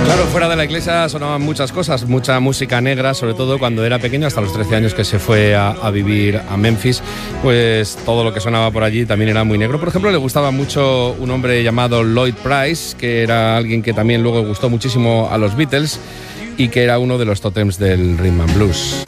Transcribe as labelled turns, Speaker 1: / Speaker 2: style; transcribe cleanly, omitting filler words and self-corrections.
Speaker 1: Claro, fuera de la iglesia sonaban muchas cosas, mucha música negra, sobre todo cuando era pequeño, hasta los 13 años que se fue a vivir a Memphis, pues todo lo que sonaba por allí también era muy negro. Por ejemplo, le gustaba mucho un hombre llamado Lloyd Price, que era alguien que también luego gustó muchísimo a los Beatles y que era uno de los tótems del rhythm and blues.